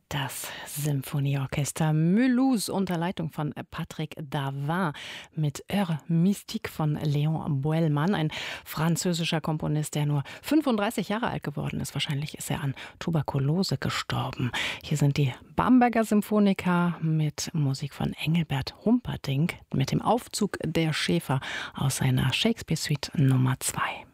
Das Symphonieorchester Mulhouse unter Leitung von Patrick Davin mit Heure Mystique von Léon Boëlmann, ein französischer Komponist, der nur 35 Jahre alt geworden ist. Wahrscheinlich ist er an Tuberkulose gestorben. Hier sind die Bamberger Symphoniker mit Musik von Engelbert Humperdinck mit dem Aufzug der Schäfer aus seiner Shakespeare-Suite Nummer 2.